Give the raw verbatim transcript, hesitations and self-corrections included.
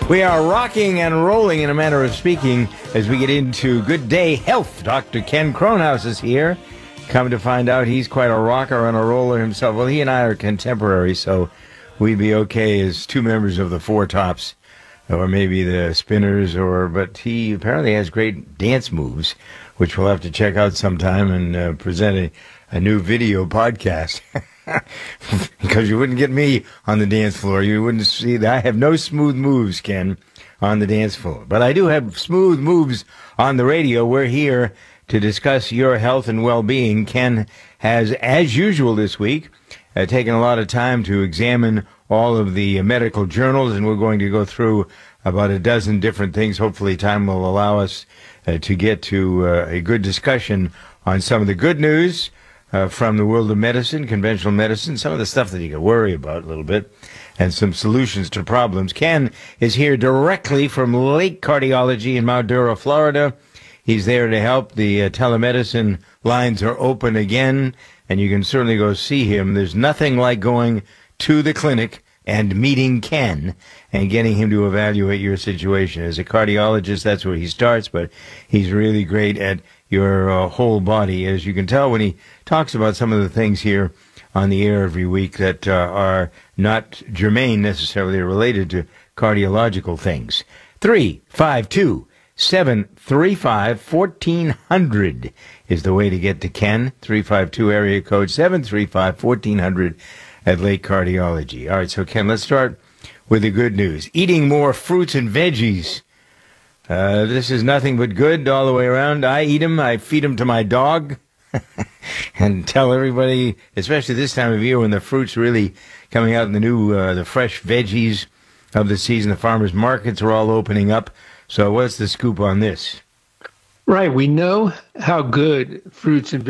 We are rocking and rolling in a manner of speaking as we get into Good Day Health. Doctor Ken Kronhaus is here. Come to find out, he's quite a rocker and a roller himself. Well, he and I are contemporaries, so we'd be okay as two members of the Four Tops, or maybe the Spinners, or but he apparently has great dance moves, which we'll have to check out sometime and uh, present a, a new video podcast. Because you wouldn't get me on the dance floor. You wouldn't see that. I have no smooth moves, Ken, on the dance floor. But I do have smooth moves on the radio. We're here to discuss your health and well-being. Ken has, as usual this week, uh, taken a lot of time to examine all of the uh, medical journals, and we're going to go through about a dozen different things. Hopefully time will allow us uh, to get to uh, a good discussion on some of the good news Uh, from the world of medicine, conventional medicine, some of the stuff that you can worry about a little bit, and some solutions to problems. Ken is here directly from Lake Cardiology in Mount Dora, Florida. He's there to help. The uh, telemedicine lines are open again, and you can certainly go see him. There's nothing like going to the clinic and meeting Ken and getting him to evaluate your situation. As a cardiologist, that's where he starts, but he's really great at your uh, whole body, as you can tell when he talks about some of the things here on the air every week that uh, are not germane necessarily related to cardiological things. three five two, seven three five, one four zero zero is the way to get to Ken. three five two area code seven three five, one four zero zero at Lake Cardiology. All right, so Ken, let's start with the good news. Eating more fruits and veggies. Uh, this is nothing but good all the way around. I eat them. I feed them to my dog and tell everybody, especially this time of year when the fruit's really coming out in the new, uh, the fresh veggies of the season. The farmers markets are all opening up. So what's the scoop on this? Right. We know how good fruits and